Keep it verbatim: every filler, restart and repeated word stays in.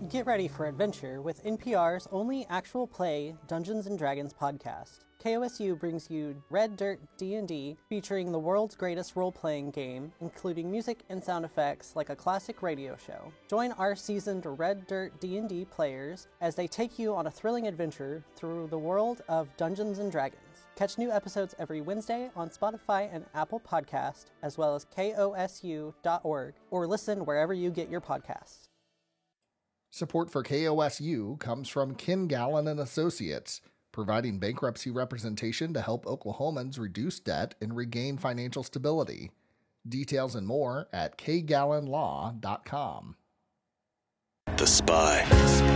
Get ready for adventure with N P R's only actual play Dungeons and Dragons podcast. K O S U brings you Red Dirt D and D, featuring the world's greatest role-playing game, including music and sound effects like a classic radio show. Join our seasoned Red Dirt D and D players as they take you on a thrilling adventure through the world of Dungeons and Dragons. Catch new episodes every Wednesday on Spotify and Apple Podcast, as well as K O S U dot org, or listen wherever you get your podcasts. Support for K O S U comes from Ken Gallen and Associates, providing bankruptcy representation to help Oklahomans reduce debt and regain financial stability. Details and more at k gallen law dot com. The Spy.